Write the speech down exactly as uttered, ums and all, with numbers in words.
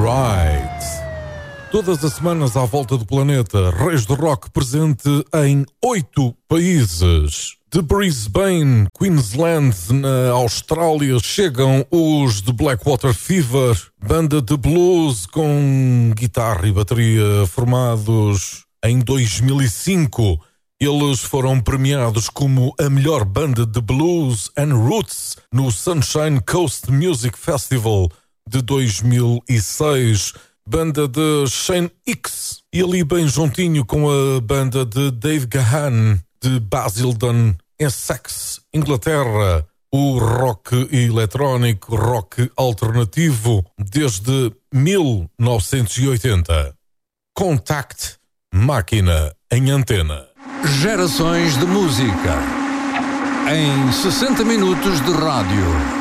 Right. Todas as semanas à volta do planeta, Reis do Rock presente em oito países. De Brisbane, Queensland, na Austrália, chegam os de Blackwater Fever, banda de blues com guitarra e bateria, formados em dois mil e cinco. Eles foram premiados como a melhor banda de blues and roots no Sunshine Coast Music Festival de dois mil e seis. Banda de Shane Hicks, e ali bem juntinho com a banda de Dave Gahan, de Basildon, Essex, Inglaterra. O rock eletrónico, rock alternativo, desde mil novecentos e oitenta. Contact Máquina em Antena. Gerações de música em sessenta minutos de rádio.